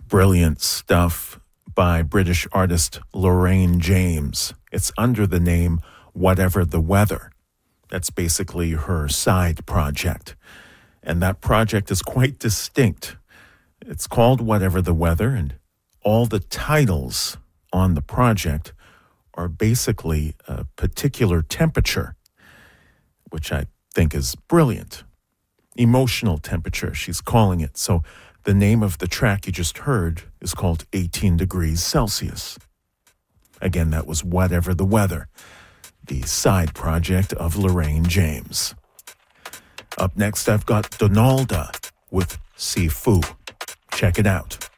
Brilliant stuff by British artist Lorraine James. It's under the name Whatever the Weather. That's basically her side project. And that project is quite distinct. It's called Whatever the Weather, and all the titles on the project are basically a particular temperature, which I think is brilliant. Emotional temperature, she's calling it. So the name of the track you just heard is called 18 Degrees Celsius. Again, that was Whatever the Weather, the side project of Lorraine James. Up next, I've got Donalda with Sifu. Check it out.